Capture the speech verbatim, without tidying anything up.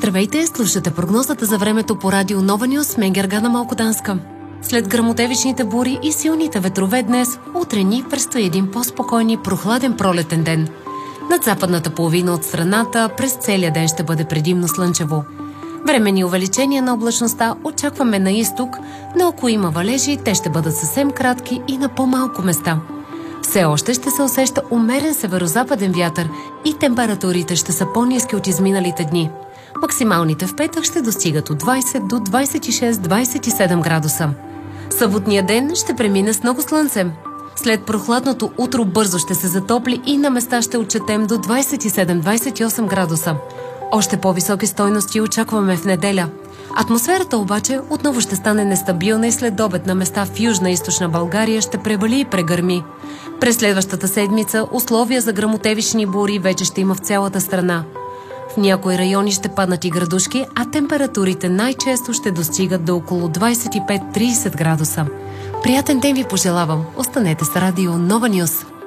Здравейте, слушате прогнозата за времето по радио Нова Нюс, мен Гергана Малкоданска. След гръмотевичните бури и силните ветрове днес, утре ни предстои един по-спокойни, прохладен пролетен ден. Над западната половина от страната през целия ден ще бъде предимно слънчево. Временни увеличения на облачността очакваме на изток, но ако има валежи, те ще бъдат съвсем кратки и на по-малко места. Все още ще се усеща умерен северозападен вятър и температурите ще са по-ниски от изминалите дни. Максималните в петък ще достигат от двайсет до двайсет и шест до двайсет и седем градуса. Съботния ден ще премине с много слънце. След прохладното утро бързо ще се затопли и на места ще отчетем до двайсет и седем до двайсет и осем градуса. Още по-високи стойности очакваме в неделя. Атмосферата обаче отново ще стане нестабилна и след обед на места в Южна и Източна България ще превали и прегърми. През следващата седмица условия за гръмотевични бури вече ще има в цялата страна. В някои райони ще паднат и градушки, а температурите най-често ще достигат до около двайсет и пет до трийсет градуса. Приятен ден ви пожелавам! Останете с радио Нова Нюс!